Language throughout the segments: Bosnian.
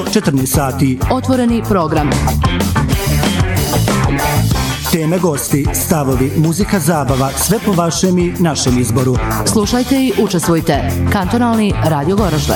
14 sati. Otvoreni program. Teme, gosti, stavovi, muzika, zabava, sve po vašem i našem izboru. Slušajte i učestvujte. Kantonalni Radio Goražde.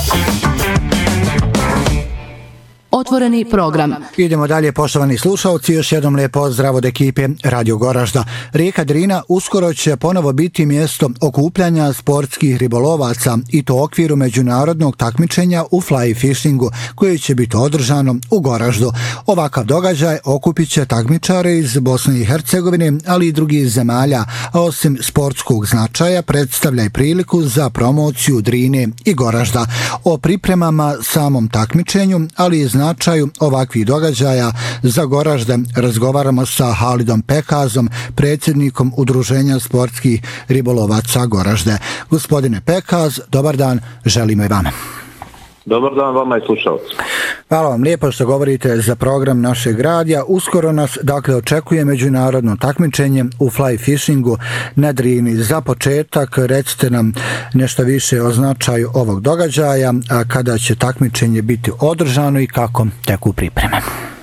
Otvoreni program. Idemo dalje, poštovani slušalci, još jednom lijep pozdrav od ekipe Radio Goražda. Rijeka Drina uskoro će ponovo biti mjesto okupljanja sportskih ribolovaca i to u okviru međunarodnog takmičenja u fly fishingu koje će biti održano u Goraždu. Ovakav događaj okupit će takmičare iz Bosne i Hercegovine, ali i drugih zemalja, a osim sportskog značaja predstavlja i priliku za promociju Drine i Goražda. O pripremama samom takmičenju, ali i značaju ovakvih događaja za Goražde razgovaramo sa Halidom Pekazom, predsjednikom Udruženja sportskih ribolovaca Goražde. Gospodine Pekaz, dobar dan, želimo i vama. Dobar dan vama i slušalci. Hvala vam lijepo što govorite za program našeg radija. Uskoro nas očekuje međunarodno takmičenje u fly fishingu na Drini. Za početak recite nam nešto više o značaju ovog događaja, kada će takmičenje biti održano i kako teku pripreme.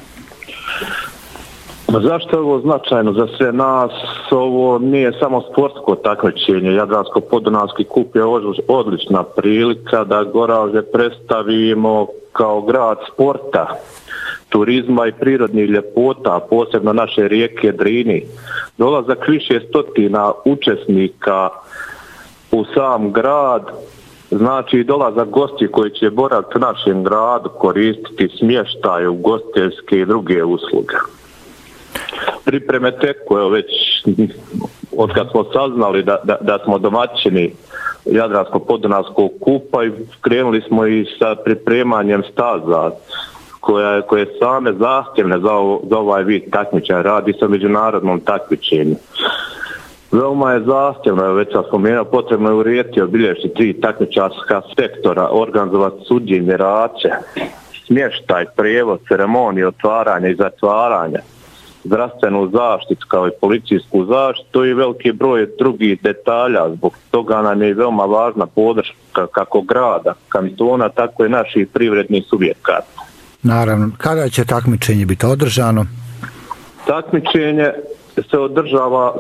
Zašto je ovo značajno za sve nas? Ovo nije samo sportsko takmičenje. Jadransko-podunavski kup je odlična prilika da Goražde predstavimo kao grad sporta, turizma i prirodnih ljepota, posebno naše rijeke Drini. Dolazak više stotina učesnika u sam grad znači dolazak gosti koji će boraviti u našem gradu, koristiti smještaj, ugostiteljske i druge usluge. Pripreme teku, evo već od kad smo saznali da smo domaćini Jadransko-podunavskog kupa i krenuli smo i sa pripremanjem staza koje same zahtjevne za ovaj vid takmičenja. Radi se o međunarodnom takmičenju. Veoma je zahtjevno, već sam spomenuo, potrebno je urediti obilježiti 3 takmičarska sektora, organizovati sudje i mjerače, smještaj, prijevoz, ceremonije, otvaranja i zatvaranja, zdravstvenu zaštitu kao i policijsku zaštitu i veliki broj drugih detalja. Zbog toga nam je veoma važna podrška kako grada, kantona, tako i naših privrednih subjekata. Naravno, kada će takmičenje biti održano? Takmičenje se održava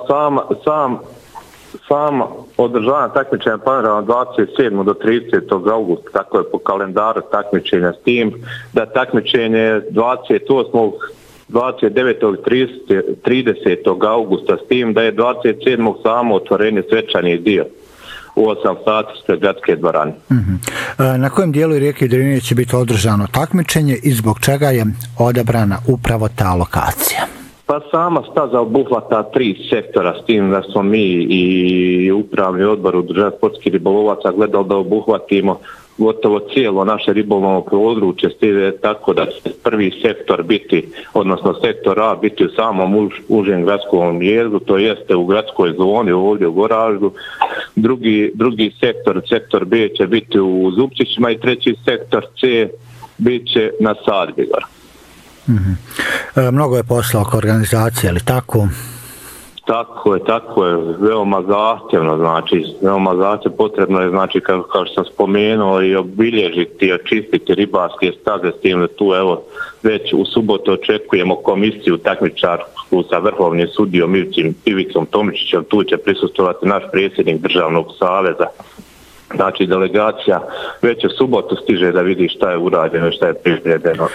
sam održavanje takmičenja planirano 27. do 30. augusta, tako je po kalendaru takmičenja, s tim da takmičenje 28. 29. i 30. augusta, s tim da je 27. samo otvorenje svečani dio u 8 sati sve gradske dvorane. Na kojem dijelu rijeke Drine će biti održano takmičenje i zbog čega je odabrana upravo ta lokacija? Pa sama staza obuhvata 3 sektora, s tim da smo mi i upravni odbor Udruženja sportskih ribolovaca gledali da obuhvatimo gotovo cijelo naše ribolovno područje, tako da će prvi sektor biti, odnosno sektor A biti u samom užem gradskom jezgru, to jeste u gradskoj zoni ovdje u Goraždu. Drugi sektor B će biti u Zupčićima i treći sektor C bit će na Sadbigar. Mnogo je posla oko organizacije, ali tako? Tako je, veoma zahtjevno, potrebno je, kao što sam spomenuo, i obilježiti i očistiti ribarske staze, s tim da tu, evo, već u subotu očekujemo komisiju takmičarsku sa vrhovnim sudijom Ivicom Tomičićem, tu će prisustvovati naš predsjednik Državnog saveza. Znači, delegacija već u subotu stiže da vidi šta je urađeno i šta je pripremljeno.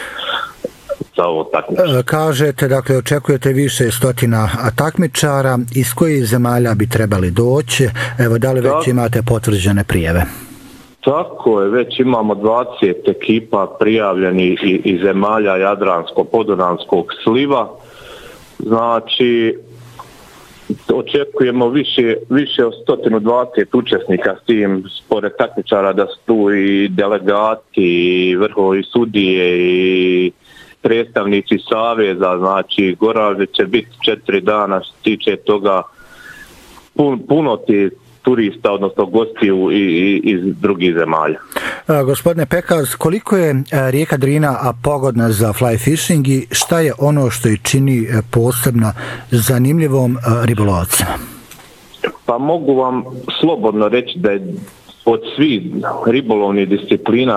Kažete, dakle, očekujete više stotina takmičara, iz kojih zemalja bi trebali doći? Evo, da li već imate potvrđene prijave? Tako je, već imamo 20 ekipa prijavljeni iz zemalja Jadransko-podunavskog sliva. Znači, očekujemo više od 120 učesnika, s tim spored takmičara da su tu i delegati, i vrhovi sudije, i predstavnici saveza. Znači Goražde će biti 4 dana, što tiče toga puno ti turista, odnosno gostiju iz drugih zemalja. Gospodine Pekaz, koliko je rijeka Drina pogodna za fly fishing i šta je ono što je čini posebno zanimljivom ribolovcima? Pa mogu vam slobodno reći da je od svih ribolovnih disciplina